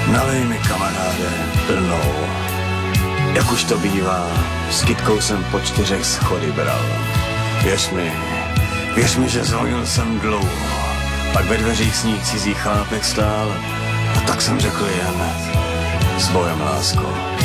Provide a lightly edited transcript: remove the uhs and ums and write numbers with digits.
Nalej mi, kamaráde, plnou. Jak už to bývá, s kytkou jsem po 4 schody bral. Věř mi, že zvonil jsem dlouho. Pak ve dveřích sníh cizí chlápek stál. A tak jsem řekl jen s bojem, lásko.